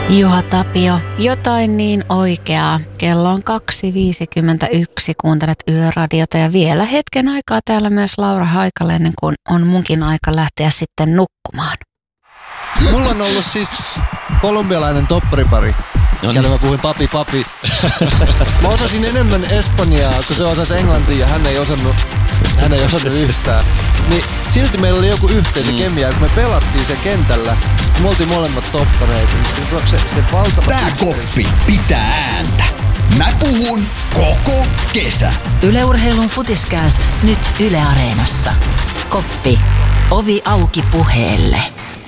Juha Tapio, jotain niin oikeaa. Kello on 2.51, kuuntelet Yöradiota ja vielä hetken aikaa täällä myös Laura Haikala ennen kuin on munkin aika lähteä sitten nukkumaan. Mulla on ollut siis kolumbialainen topparipari, kelle mä puhuin papi. Mä osasin enemmän espanjaa, kun se osasi englantia ja hän ei osannut yhtään. Niin silti meillä oli joku yhteisö kemia, kun me pelattiin se kentällä, me oltiin molemmat toppareita, niin se valtava... Tää koppi pitää ääntä. Mä puhun koko kesä. Yle Urheilun Futiskääst nyt Yle Areenassa. Koppi. Ovi auki puheelle.